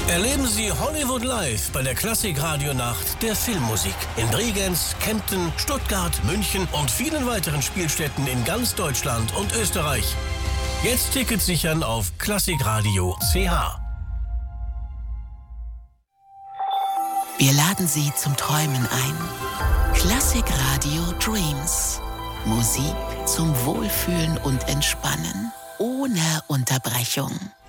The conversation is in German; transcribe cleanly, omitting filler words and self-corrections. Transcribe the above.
Erleben Sie Hollywood Live bei der Klassik-Radio-Nacht der Filmmusik in Bregenz, Kempten, Stuttgart, München und vielen weiteren Spielstätten in ganz Deutschland und Österreich. Jetzt Tickets sichern auf klassikradio.ch. Wir laden Sie zum Träumen ein. Klassikradio Dreams. Musik zum Wohlfühlen und Entspannen ohne Unterbrechung.